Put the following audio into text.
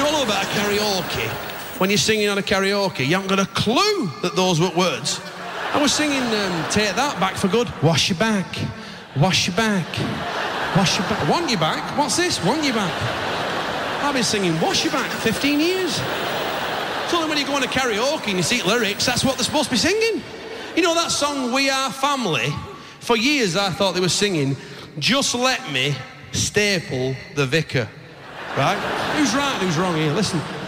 You all know about a karaoke. When you're singing on a karaoke, you haven't got a clue that those were words. I was singing Take That, Back for Good. Wash your back, wash your back, wash your back. Want your back? What's this? Want your back? I've been singing Wash Your Back 15 years. It's only when you go on a karaoke and you see lyrics, that's what they're supposed to be singing. You know that song, We Are Family? For years I thought they were singing, Just Let Me Staple the Vicar. Right? Who's right, who's wrong here? Listen.